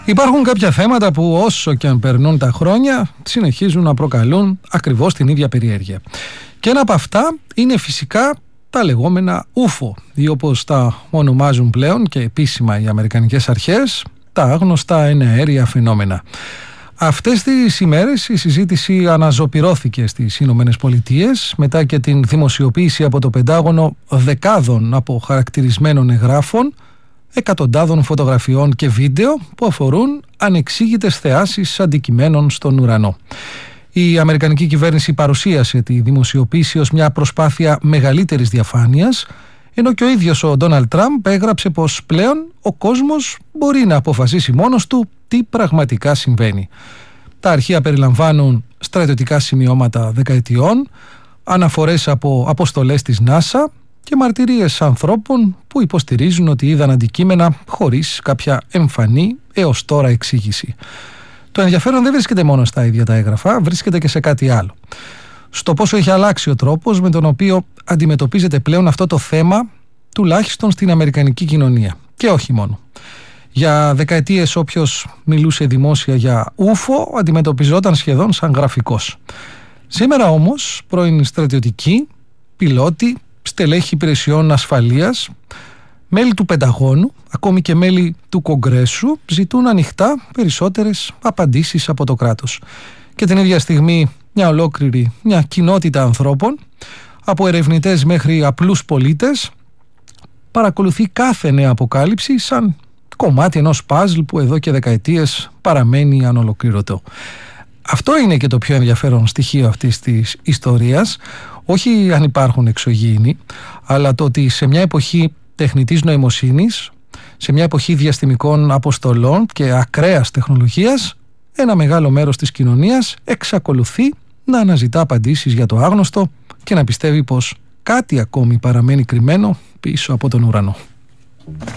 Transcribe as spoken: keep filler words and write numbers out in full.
Υπάρχουν κάποια θέματα που όσο και αν περνούν τα χρόνια συνεχίζουν να προκαλούν ακριβώς την ίδια περιέργεια. Και ένα από αυτά είναι φυσικά τα λεγόμενα ούφο ή όπως τα ονομάζουν πλέον και επίσημα οι αμερικανικές αρχές, τα άγνωστα εναέρια φαινόμενα. Αυτές τις ημέρες η συζήτηση αναζωπυρώθηκε στις Ηνωμένες Πολιτείες μετά και την δημοσιοποίηση από το Πεντάγωνο δεκάδων από χαρακτηρισμένων εγγράφων, εκατοντάδων φωτογραφιών και βίντεο που αφορούν ανεξήγητες θεάσεις αντικειμένων στον ουρανό. Η αμερικανική κυβέρνηση παρουσίασε τη δημοσιοποίηση ως μια προσπάθεια μεγαλύτερης διαφάνειας, ενώ και ο ίδιος ο Ντόναλντ Τραμπ έγραψε πως πλέον ο κόσμος μπορεί να αποφασίσει μόνος του τι πραγματικά συμβαίνει. Τα αρχεία περιλαμβάνουν στρατιωτικά σημειώματα δεκαετιών, αναφορές από αποστολές της NASA και μαρτυρίες ανθρώπων που υποστηρίζουν ότι είδαν αντικείμενα χωρίς κάποια εμφανή έως τώρα εξήγηση. Το ενδιαφέρον δεν βρίσκεται μόνο στα ίδια τα έγγραφα, βρίσκεται και σε κάτι άλλο. Στο πόσο έχει αλλάξει ο τρόπος με τον οποίο αντιμετωπίζεται πλέον αυτό το θέμα, τουλάχιστον στην αμερικανική κοινωνία. Και όχι μόνο. Για δεκαετίες όποιος μιλούσε δημόσια για ούφο αντιμετωπιζόταν σχεδόν σαν γραφικός. Σήμερα όμως πρώην στρατιωτικοί, πιλότοι, στελέχοι υπηρεσιών ασφαλείας, μέλη του Πενταγώνου, ακόμη και μέλη του Κογκρέσου ζητούν ανοιχτά περισσότερες απαντήσεις από το κράτος. Και την ίδια στιγμή μια ολόκληρη, μια κοινότητα ανθρώπων, από ερευνητές μέχρι απλούς πολίτες, παρακολουθεί κάθε νέα αποκάλυψη σαν κομμάτι ενός παζλ που εδώ και δεκαετίες παραμένει ανολοκληρωτό. Αυτό είναι και το πιο ενδιαφέρον στοιχείο αυτής της ιστορίας, όχι αν υπάρχουν εξωγήινοι, αλλά το ότι σε μια εποχή τεχνητής νοημοσύνης, σε μια εποχή διαστημικών αποστολών και ακραίας τεχνολογίας, ένα μεγάλο μέρος της κοινωνίας εξακολουθεί να αναζητά απαντήσεις για το άγνωστο και να πιστεύει πως κάτι ακόμη παραμένει κρυμμένο πίσω από τον ουρανό.